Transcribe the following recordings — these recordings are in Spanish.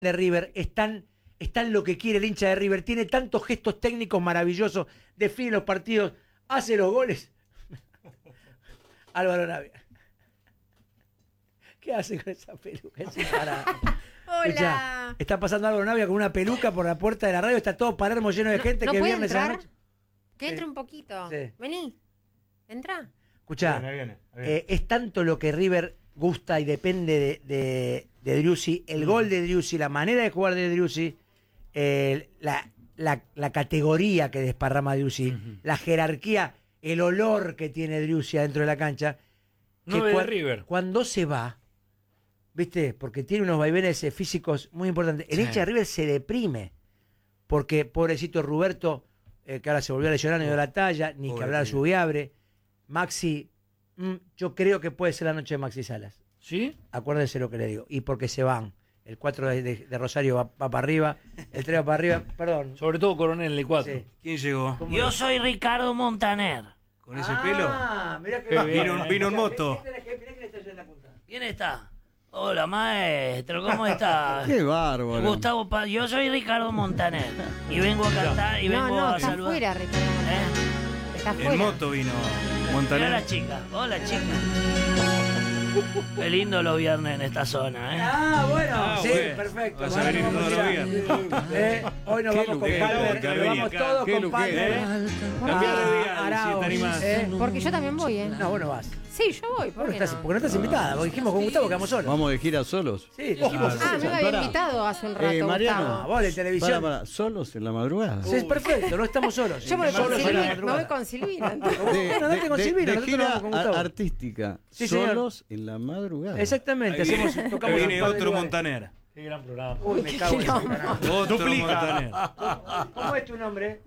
de River, están lo que quiere el hincha de River, tiene tantos gestos técnicos maravillosos, define los partidos, hace los goles. Álvaro Navia. ¿Qué hace con esa peluca? Hola. Escuchá, está pasando Álvaro Navia con una peluca por la puerta de la radio, está todo Palermo lleno de gente ¿No que puede viernes a la entrar? noche. Que entre un poquito. Sí. Vení. Entra. Escuchá, Viene. es tanto lo que River gusta y depende de Driussi, el gol de Driussi, la manera de jugar de Driussi, la categoría que desparrama Driussi, la jerarquía, el olor que tiene Driussi adentro de la cancha. Que No de River. Cuando se va, ¿viste? Porque tiene unos vaivenes físicos muy importantes. El hincha de River se deprime. Porque, pobrecito Roberto, que ahora se volvió a lesionar, no dio la talla, ni que hablar de su Viabre. Maxi, yo creo que puede ser la noche de Maxi Salas. ¿Sí? Acuérdense lo que le digo. Y porque se van. El 4 de Rosario va para arriba, el 3 va para arriba, perdón. Sobre todo Coronel el 4. Sí. ¿Quién llegó? Yo soy Ricardo Montaner. ¿Con ese pelo? Mirá Qué bien. Vino en moto. Mirá que le está yendo la punta. ¿Quién está? Hola, maestro, ¿cómo está? Qué bárbaro. Gustavo Paz, yo soy Ricardo Montaner. Y vengo a cantar y vengo No, a está saludar. fuera, Ricardo. Está En fuera. moto vino Mira Montaner. la chica, hola chica. Qué lindo los viernes en esta zona, ¿eh? Bueno, sí, bueno. perfecto. Vas a venir Bueno, todos los vamos allá. Hoy nos Qué vamos con luquero, Palmer, Carveni, nos vamos acá. todos Qué con luquero. Palmer. Cambiá de día, si Arauz, te animás. Porque yo también voy, ¿eh? No, vos no vas. Sí, yo voy. ¿Por Porque qué no no? estás invitada, porque dijimos con Gustavo que vamos solos. Vamos de gira solos. Sí, dijimos Ah, me había Pará. invitado hace un rato, Mariano. Gustavo. vos de televisión. Para, solos en la madrugada. Sí, es perfecto, no estamos solos. Yo me voy Solos con en la Silvina. Me madrugada. voy con Silvina. entonces. No, no te con Silvina, de nosotros gira vamos con Gustavo. artística. Sí, señor. solos en la madrugada. Exactamente, Ahí hacemos, viene, tocamos ahí un viene par de otro lugares. Montaner. Qué gran programa. Uy, me cago en eso. Otro Duplica. Montaner. ¿Cómo es tu nombre?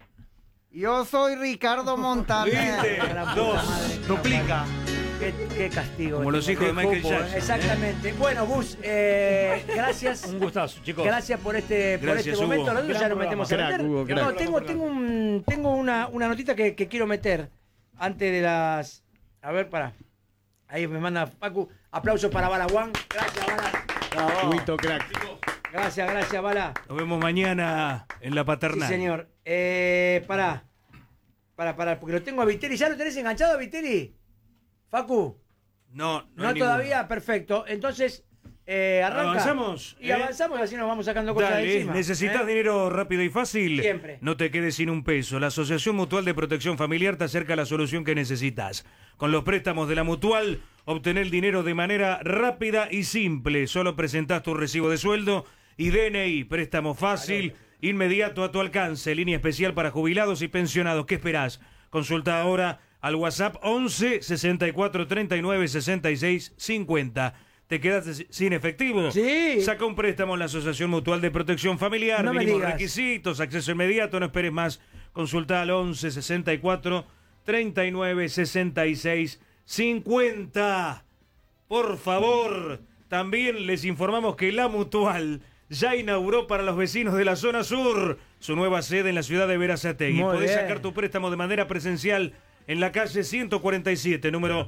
Yo soy Ricardo Montaner. ¿Viste? La puta Dos. madre. Duplica. Qué castigo. Como los hijos de Michael Jackson. Exactamente. Bueno, Gus, gracias. Un gustazo, chicos. Gracias por este Gracias, momento. Hugo. Nosotros ya nos metemos a Crack, meter. Hugo, crack. No, tengo una notita que quiero meter antes de las. A ver, pará. Ahí me manda Pacu. Aplausos para Bala Juan. Gracias, Bala. Huito crack. Gracias, Bala. Nos vemos mañana en la Sí, paternal. señor. Pará, porque lo tengo a Viteri. ¿Ya lo tenés enganchado a Viteri? Facu. No No hay todavía, perfecto. Entonces, arranca. ¿Avanzamos? Y avanzamos, así nos vamos sacando cosas de Dale, encima. ¿necesitas dinero rápido y fácil? Siempre. No te quedes sin un peso. La Asociación Mutual de Protección Familiar te acerca a la solución que necesitas. Con los préstamos de la Mutual, obtener el dinero de manera rápida y simple. Solo presentás tu recibo de sueldo y DNI. Préstamo fácil, inmediato a tu alcance. Línea especial para jubilados y pensionados. ¿Qué esperás? Consulta ahora al WhatsApp 11 64 39 66 50. ¿Te quedaste sin efectivo? Sí. Saca un préstamo en la Asociación Mutual de Protección Familiar. No me Mínimos digas. requisitos, acceso inmediato, no esperes más. Consulta al 11 64 39 66 50. Por favor, también les informamos que la Mutual ya inauguró para los vecinos de la zona sur su nueva sede en la ciudad de Berazategui. Muy Podés bien. sacar tu préstamo de manera presencial en la calle 147, número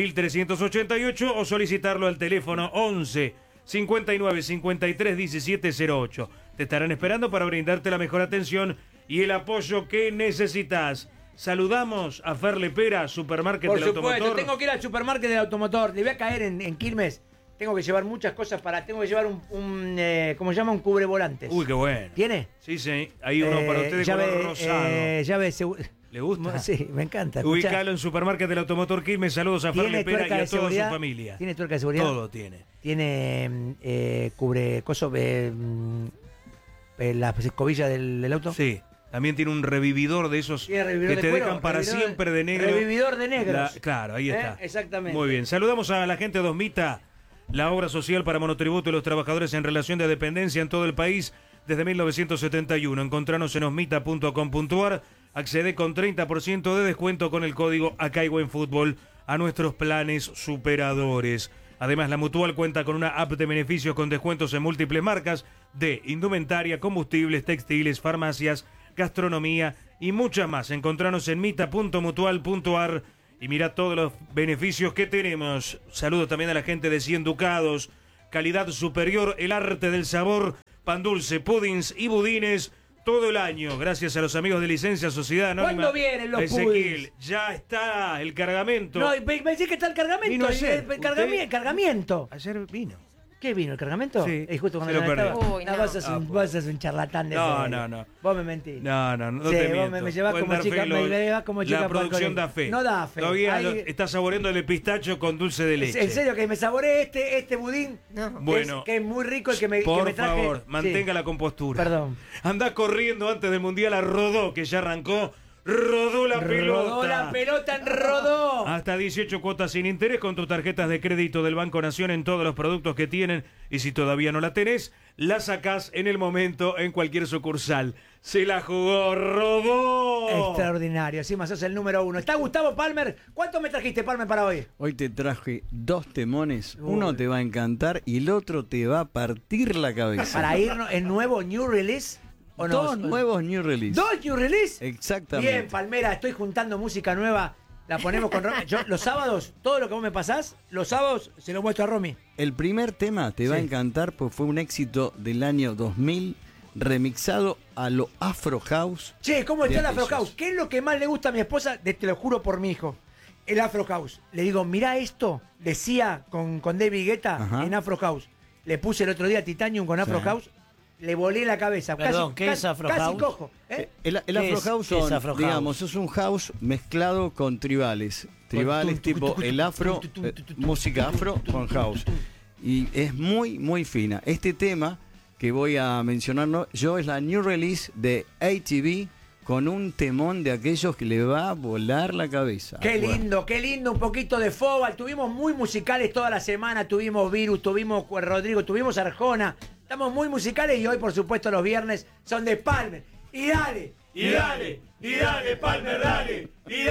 1388, o solicitarlo al teléfono 11 59 53 17 08. Te estarán esperando para brindarte la mejor atención y el apoyo que necesitas. Saludamos a Ferle Pera, Supermarket Por del supuesto, Automotor. tengo que ir al supermarket del automotor. Le voy a caer en Quilmes. Tengo que llevar muchas cosas tengo que llevar ¿cómo se llama? Un cubrevolantes. Uy, qué bueno. ¿Tiene? Sí, sí. Hay uno para usted de color rosado. Llave seguro. ¿Le gusta? Sí, me encanta. escuchá. Ubicalo en Supermarket del Automotor Quilmes. Saludos a Ferle ¿Tiene Pera y tuerca a de toda seguridad? su familia. ¿Tiene tuerca de seguridad? Todo tiene. Tiene cubre coso las escobillas del auto. Sí. También tiene un revividor de esos Tiene revividor que de te cuero, dejan para revividor siempre de negro. Revividor de negros. Claro, ahí está. Exactamente. Muy bien. Saludamos a la gente de Osmita, la obra social para monotributo y los trabajadores en relación de dependencia en todo el país desde 1971. Encontranos en osmita.com.ar. Accede con 30% de descuento con el código Acaigo en Fútbol a nuestros planes superadores. Además, la Mutual cuenta con una app de beneficios con descuentos en múltiples marcas de indumentaria, combustibles, textiles, farmacias, gastronomía y muchas más. Encontranos en mita.mutual.ar y mira todos los beneficios que tenemos. Saludos también a la gente de 100 Ducados, calidad superior, el arte del sabor, pan dulce, puddings y budines todo el año, gracias a los amigos de Licencia Sociedad Anónima. ¿Cuándo vienen los Ezequiel, puddings? ya está el cargamento. No, me decís que está el cargamento. Vino ayer. El cargamiento. Ayer vino. ¿Qué vino? ¿El cargamento? Sí, Justo cuando se lo yo perdió. estaba. Uy, No, no. vos sos un charlatán de No, serio. no. Vos me mentís. No Sí, te vos miento. me llevás Pueden como dar chica, fe, me llevas como chica la para el producción colegio. da fe. No da fe. Todavía Ahí- está saboreando el de pistacho con dulce de leche. En serio, que me saboreé este budín. No. Bueno, que es muy rico el que me por traje. favor, Sí. mantenga la compostura. Perdón. Anda corriendo antes del Mundial a Rodó, que ya arrancó. Rodó la pelota. Rodó la pelota en Rodó. Hasta 18 cuotas sin interés con tus tarjetas de crédito del Banco Nación en todos los productos que tienen. Y si todavía no la tenés, la sacás en el momento en cualquier sucursal. Se la jugó Rodó. Extraordinario. Encima sos el número 1. ¿Está Gustavo Palmer? ¿Cuánto me trajiste, Palmer, para hoy? Hoy te traje 2 temones. Uno te va a encantar y el otro te va a partir la cabeza. Para irnos en nuevo New Release. ¿O no? 2 nuevos new release. ¿Dos New Release? Exactamente. Bien, Palmera, estoy juntando música nueva. La ponemos con Romy. Yo, los sábados, todo lo que vos me pasás, los sábados se lo muestro a Romy. El primer tema te va a Sí. encantar porque fue un éxito del año 2000 remixado a lo Afro House. Che, ¿cómo está de el Afro aquellos. House? ¿Qué es lo que más le gusta a mi esposa? Te lo juro por mi hijo. El Afro House. Le digo, mirá esto, decía con David Guetta Ajá. en Afro House. Le puse el otro día Titanium con Afro Sí. House. Le volé la cabeza. Perdón, ¿qué es Afro casi House? cojo. ¿Eh? El ¿Qué Afro es- House qué es son, Afro House? digamos, es un house mezclado con tribales. Tribales tipo el afro, música afro con house. Y es muy, muy fina. Este tema que voy a mencionar yo es la new release de ATV con un temón de aquellos que le va a volar la cabeza. Qué Bueno, lindo, un poquito de Fobal. Tuvimos muy musicales toda la semana. Tuvimos Virus, tuvimos Rodrigo, tuvimos Arjona. Estamos muy musicales y hoy, por supuesto, los viernes son de Palmer. Y dale, Y dale, Palmer, dale. Y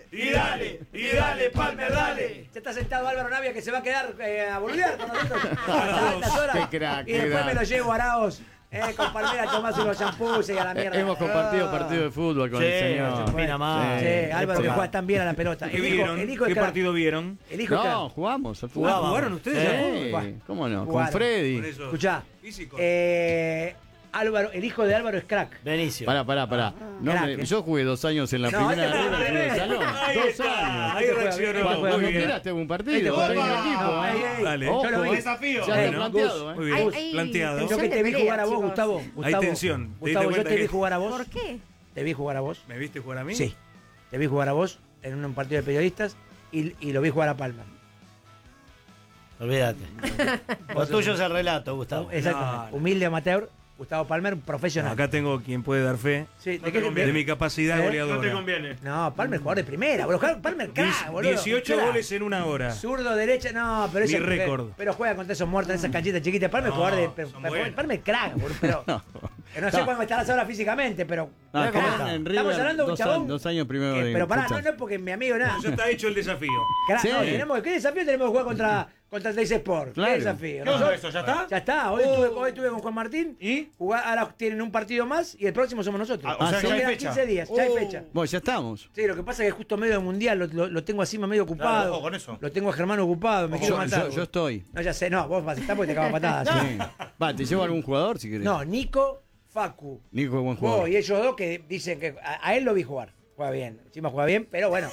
dale, Palmer, dale. ya está sentado Álvaro Navia que se va a quedar a boludear con nosotros hasta altas horas. Qué crack, Y qué después me crack. lo llevo a Araos. Con Palmera a tomarse unos shampoos y a la mierda. hemos compartido partido de fútbol con Sí, el señor. mira más. Sí, Álvaro que Sí. juega tan bien a la pelota. ¿Qué vieron? el hijo ¿Qué es crack. partido vieron? El hijo es No, crack. jugamos al Jugábamos. fútbol. ¿Jugaron ustedes al fútbol? Sí, ¿cómo no? Con Jugaron. Freddy. Por eso. Escuchá, Físico. Álvaro, el hijo de Álvaro es crack. Benicio. Pará. No, Crack, yo jugué 2 años en la No, primera este arriba, juega en el bien. salón. Ahí 2 está, años. ahí reaccionó. Este juega Muy Cuando bien. quieras te hago un Este partido. juega Tengo bien. equipo, No, ¿eh? Dale. Yo lo Ojo, vi. Desafío. Ya está Bueno, planteado, Muy ¿eh? bien, Hay planteado. Yo que tensión te de vi pelea, jugar a vos, chicos. Gustavo. Hay tensión. ¿Te diste Gustavo, yo cuenta te vi que- jugar a vos. ¿Por qué? Te vi jugar a vos. ¿Me viste jugar a mí? Sí. Te vi jugar a vos en un partido de periodistas y lo vi jugar a Palma. Olvídate. Lo tuyo es el relato, Gustavo. Exactamente. No. Humilde amateur, Gustavo Palmer, un profesional. Acá tengo quien puede dar fe Sí, No te conviene. de mi capacidad ¿Eh? goleadora. No te conviene. No, Palmer jugador de primera, boludo. Palmer crack, boludo. 18 Crack. goles en una hora. Zurdo, derecha, no, pero Mi eso récord. Pero juega contra esos muertos en esas canchitas chiquitas. Palmer No, jugador de. son buenos. Palmer crack, boludo. Pero, no sé cómo estarás ahora físicamente, pero. Ah, crack. ¿cómo está? En River, Estamos hablando de un 2 chabón. 2 años primero que- de pero pará, futsal. no es porque mi amigo nada. Ya está hecho el desafío. Crack, Sí. no, ¿qué desafío tenemos que jugar contra el Teis Sport? Claro. ¿Qué desafío? ¿Qué onda Nosotros- eso? ¿Ya está? Ya está, hoy estuve con Juan Martín. ¿Y? Ahora tienen un partido más y el próximo somos nosotros. Ah, o sea que ya hay Quedan fecha. 15 días, ya hay fecha. Bueno, ya estamos. Sí, lo que pasa es que justo medio del mundial lo tengo así medio ocupado. Claro, ojo con eso. Lo tengo a Germán ocupado, me quiero matar. Yo estoy. No, ya sé, no, vos vas a estar porque te cago a patadas. Sí. Va, te llevo a algún jugador si querés. No, Nico, Facu, Nico es buen vos jugador. y ellos dos que dicen que a él lo vi jugar. Juega bien, encima juega bien, pero bueno,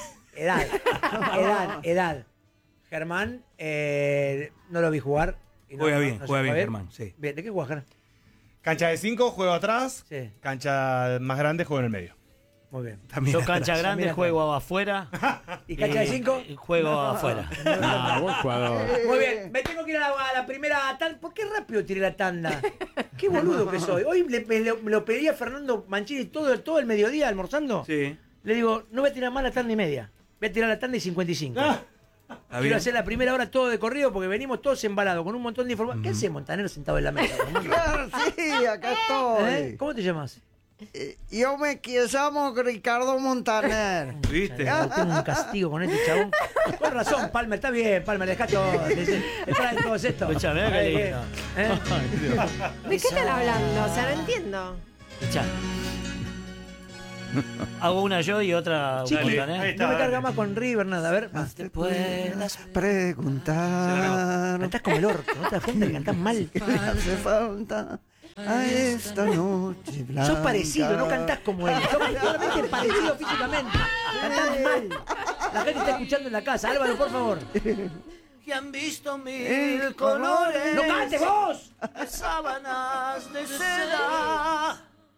edad. Germán, no lo vi jugar. Y no- Juega no- bien, no sé, juega bien, Germán, sí. Bien, ¿de qué juega Germán? Cancha de 5, juego atrás. Sí. Cancha más grande, juego en el medio. Muy bien. También Yo cancha atrás. grande, Mira, juego afuera. ¿Y cancha de 5? Juego afuera. Ah, buen jugador. Muy bien, me tengo que ir a la primera tanda. ¿Por qué rápido tiré la tanda? Qué boludo que soy. Hoy me lo pedí a Fernando Mancini todo el mediodía almorzando. Sí. Le digo, no voy a tirar más la tanda y media. Voy a tirar la tanda y 55. Está Quiero bien. hacer la primera hora todo de corrido porque venimos todos embalados con un montón de información. ¿Qué hace Montanero sentado en la mesa? Claro, sí, acá estoy. ¿Cómo te llamas? Yo me llamo Ricardo Montaner. ¿Viste? Tengo un castigo con este chabón. Con razón, Palmer, está bien, Palmer, dejá todo. Trae todo esto. Escuchame, mirá qué lindo. ¿De qué están hablando? O sea, no entiendo. Escuchá. Hago una yo y otra Chiqui, Montaner. no me carga más con River, nada. A ver, más. Te puedas preguntar. Cantás como el orto, ¿no te das cuenta que cantás mal? ¿Qué hace falta a esta noche blanca? Sos parecido, no cantás como él. Sos totalmente parecido físicamente. Cantás mal. La gente está escuchando en la casa. Álvaro, por favor. Que han visto mil colores. ¡No cantes vos! De sábanas de seda.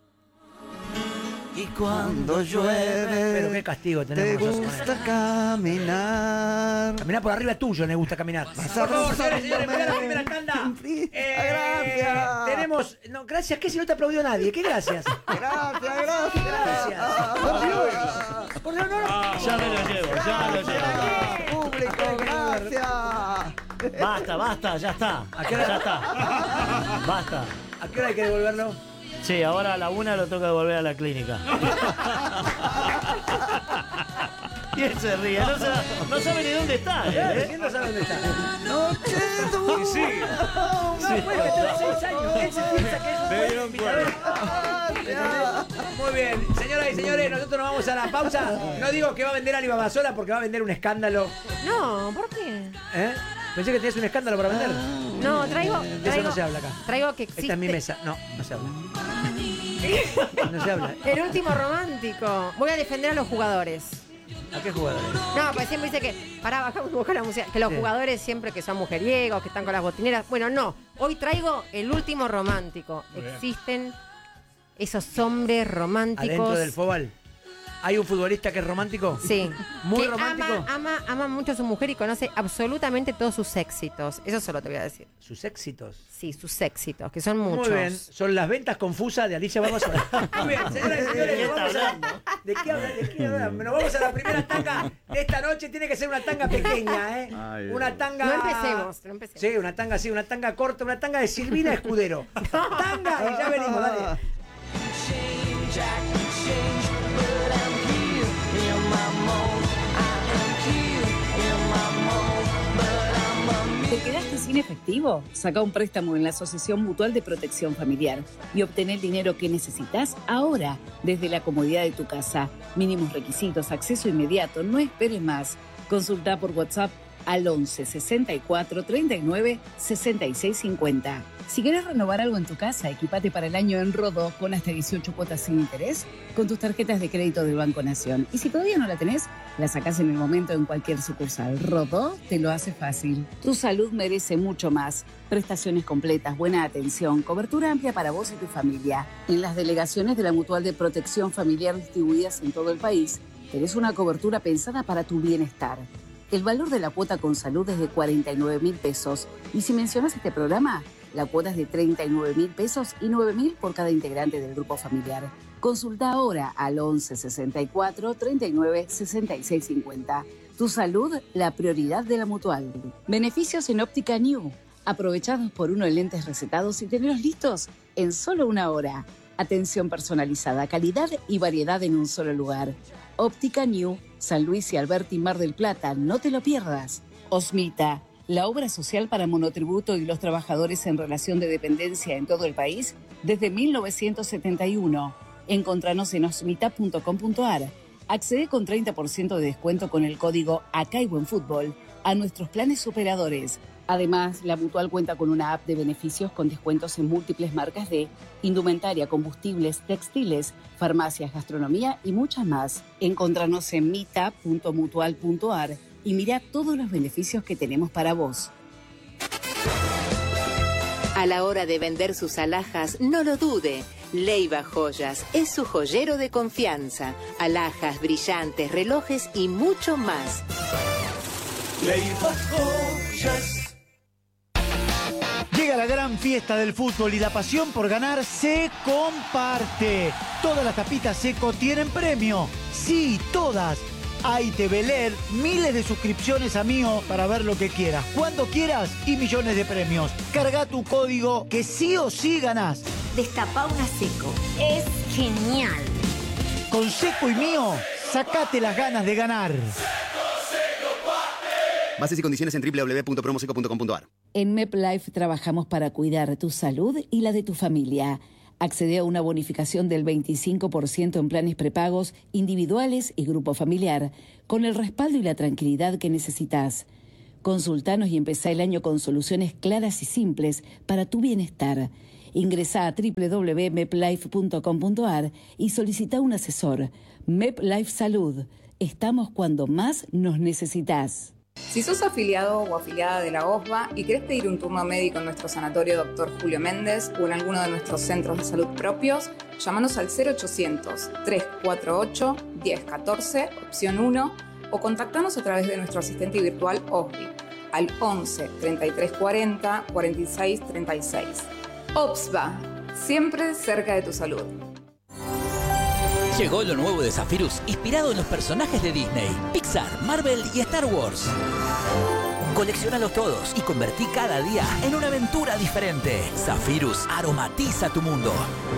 Y cuando llueve. Pero qué castigo Te tenemos nosotros. gusta caminar. Caminar por arriba tuyo, me gusta caminar. Por favor, señores, señores, voy a la primera tanda. Gracias. Tenemos. No, gracias, ¿qué si no te aplaudió nadie? ¿Qué gracias? Gracias. Por Dios. Por Dios, no, no. Ya me lo llevo, ya lo llevo. Público, gracias. Basta, ya está. Ya está. Basta. ¿A qué hora hay que devolverlo? Sí, ahora a la 1 lo toca devolver a la clínica. Y él se ríe, no sabe ni dónde está. ¿Quién no sabe dónde está? Noche dura. Sí, No, puede que tenga 6 años. Él se piensa que es un me buen dieron imitador. Muy bien, señoras y señores, nosotros nos vamos a la pausa. No digo que va a vender Alibaba sola porque va a vender un escándalo. No, ¿por qué? ¿Eh? Pensé que tenías un escándalo para vender. No, traigo. De eso no se habla acá. Traigo que existe. Esta es mi mesa. No, no se habla. No se habla. El último romántico. Voy a defender a los jugadores. ¿A qué jugadores? No, pues siempre dice que. Pará, bajamos un poco la música. Que los Sí. jugadores siempre que son mujeriegos, que están con las botineras. Bueno, no. Hoy traigo el último romántico. Existen esos hombres románticos. Adentro del fútbol. ¿Hay un futbolista que es romántico? Sí. Muy que romántico. ama mucho a su mujer y conoce absolutamente todos sus éxitos. Eso solo te voy a decir. Sus éxitos. Sí, sus éxitos, que son muchos. Muy bien. Son las ventas confusas de Alicia Barbasola. Muy bien, señoras y señores. ¿De qué nos vamos está a- ¿De qué habla? ¿De qué habla? Nos vamos a la primera tanga de esta noche. Tiene que ser una tanga pequeña, ¿eh? Ay, Una tanga. No empecemos, no empecemos. Sí, una tanga corta, una tanga de Silvina Escudero. Tanga y ya venimos, dale. ¿Te quedaste sin efectivo? Saca un préstamo en la Asociación Mutual de Protección Familiar y obtén el dinero que necesitas ahora, desde la comodidad de tu casa. Mínimos requisitos, acceso inmediato, no esperes más. Consulta por WhatsApp al 11 64 39 66 50. Si querés renovar algo en tu casa, equipate para el año en Rodó con hasta 18 cuotas sin interés con tus tarjetas de crédito del Banco Nación. Y si todavía no la tenés, la sacás en el momento en cualquier sucursal. Rodó te lo hace fácil. Tu salud merece mucho más. Prestaciones completas, buena atención, cobertura amplia para vos y tu familia. En las delegaciones de la Mutual de Protección Familiar distribuidas en todo el país, tenés una cobertura pensada para tu bienestar. El valor de la cuota con salud es de 49.000 pesos. Y si mencionas este programa, la cuota es de 39.000 pesos y 9.000 por cada integrante del grupo familiar. Consulta ahora al 11 64 39 66 50. Tu salud, la prioridad de la Mutual. Beneficios en Óptica New. Aprovechados por uno en lentes recetados y tenerlos listos en solo una hora. Atención personalizada, calidad y variedad en un solo lugar. Óptica New, San Luis y Alberti, Mar del Plata. No te lo pierdas. Osmita, la obra social para monotributo y los trabajadores en relación de dependencia en todo el país desde 1971. Encontranos en osmita.com.ar. Accede con 30% de descuento con el código Acá hay buen fútbol a nuestros planes superadores. Además, la Mutual cuenta con una app de beneficios con descuentos en múltiples marcas de indumentaria, combustibles, textiles, farmacias, gastronomía y muchas más. Encontranos en mita.mutual.ar y mira todos los beneficios que tenemos para vos. A la hora de vender sus alhajas, no lo dude. Leiva Joyas es su joyero de confianza. Alhajas, brillantes, relojes y mucho más. Leiva Joyas. Llega la gran fiesta del fútbol y la pasión por ganar se comparte. Todas las tapitas Seco tienen premio. Sí, todas. Hay TV LED, miles de suscripciones a Mío para ver lo que quieras, cuando quieras y millones de premios. Carga tu código que sí o sí ganás. Destapá una Seco. Es genial. Con Seco y Mío, sacate las ganas de ganar. Bases y condiciones en www.promoseco.com.ar. En MepLife trabajamos para cuidar tu salud y la de tu familia. Accede a una bonificación del 25% en planes prepagos individuales y grupo familiar, con el respaldo y la tranquilidad que necesitas. Consultanos y empezá el año con soluciones claras y simples para tu bienestar. Ingresá a www.meplife.com.ar y solicita un asesor. MepLife Salud. Estamos cuando más nos necesitas. Si sos afiliado o afiliada de la OSBA y querés pedir un turno médico en nuestro sanatorio Dr. Julio Méndez o en alguno de nuestros centros de salud propios, llámanos al 0800-348-1014, opción 1, o contactanos a través de nuestro asistente virtual OSBI al 11 33 40 46 36. OSBA, siempre cerca de tu salud. Llegó lo nuevo de Zephyrus, inspirado en los personajes de Disney, Pixar, Marvel y Star Wars. Colecciónalos todos y convertí cada día en una aventura diferente. Zephyrus aromatiza tu mundo.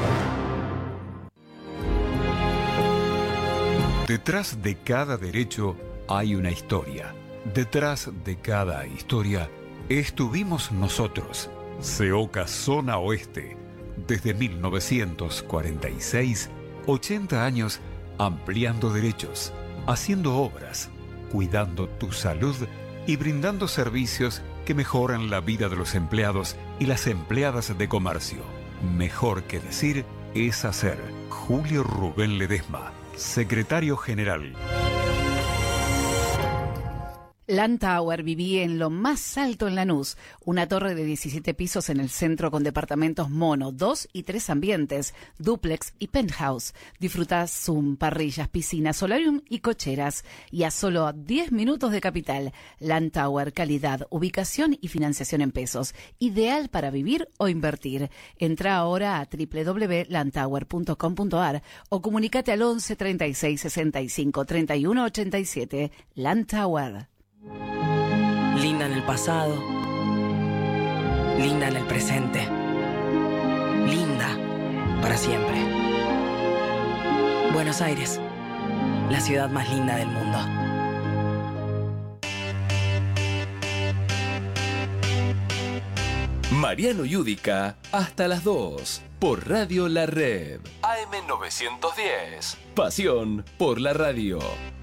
Detrás de cada derecho hay una historia. Detrás de cada historia estuvimos nosotros. CEOCA Zona Oeste. Desde 1946, 80 años ampliando derechos, haciendo obras, cuidando tu salud y brindando servicios que mejoran la vida de los empleados y las empleadas de comercio. Mejor que decir es hacer. Julio Rubén Ledesma, Secretario General. Land Tower, viví en lo más alto en Lanús, una torre de 17 pisos en el centro con departamentos mono, 2 y 3 ambientes, dúplex y penthouse. Disfrutá Zoom, parrillas, piscina, solarium y cocheras. Y a solo 10 minutos de Capital. Land Tower, calidad, ubicación y financiación en pesos. Ideal para vivir o invertir. Entra ahora a www.landtower.com.ar o comunícate al 11 36 65 31 87. Land Tower. Linda en el pasado, linda en el presente, linda para siempre. Buenos Aires, la ciudad más linda del mundo. Mariano Yudica hasta las 2 por Radio La Red. AM 910. Pasión por la radio.